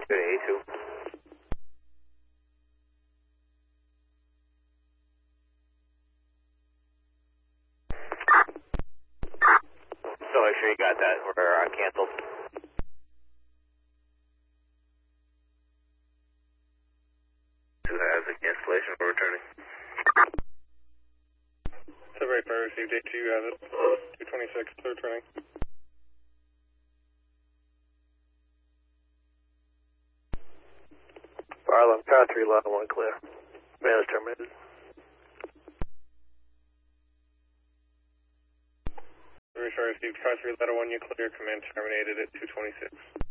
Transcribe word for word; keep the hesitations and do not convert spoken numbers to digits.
Good, A two. So make sure you got that. We're uh, canceled. Two has a cancellation. We're returning. February fire received A two, you have it. two twenty-six, third turning. Barlow, car three, level one clear. Man is terminated. February fire received car three, letter one, you clear, command terminated at two twenty-six.